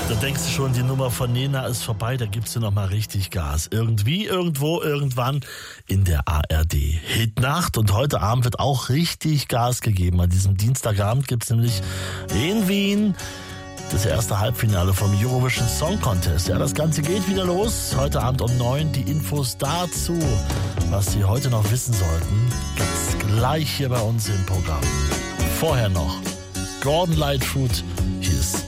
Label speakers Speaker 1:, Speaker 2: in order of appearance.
Speaker 1: Da denkst du schon, die Nummer von Nena ist vorbei, da gibst du nochmal richtig Gas. Irgendwie, irgendwo, irgendwann in der ARD Hitnacht. Und heute Abend wird auch richtig Gas gegeben. An diesem Dienstagabend gibt's nämlich in Wien das erste Halbfinale vom Eurovision Song Contest. Ja, das Ganze geht wieder los. Heute Abend um 9. Die Infos dazu, was Sie heute noch wissen sollten, gibt's gleich hier bei uns im Programm. Vorher noch Gordon Lightfoot. Hier ist